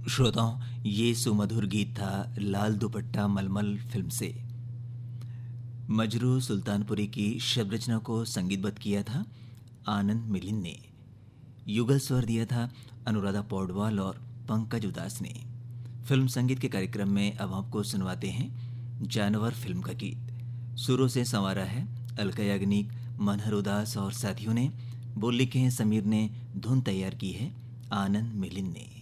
श्रोताओं, ये सुमधुर गीत था लाल दुपट्टा मलमल फिल्म से। मजरू सुल्तानपुरी की शब्द रचना को संगीतबद्ध किया था आनंद मिलिंद ने। युगल स्वर दिया था अनुराधा पौडवाल और पंकज उदास ने। फिल्म संगीत के कार्यक्रम में अब आपको सुनवाते हैं जानवर फिल्म का गीत। सुरों से संवारा है अलका याग्निक, मनहर उदास और साथियों ने। बोल लिखे हैं समीर ने, धुन तैयार की है आनंद मिलिंद ने।